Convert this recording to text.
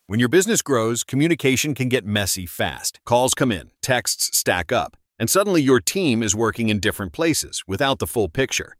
When your business grows, communication can get messy fast. Calls come in, texts stack up, and suddenly your team is working in different places without the full picture.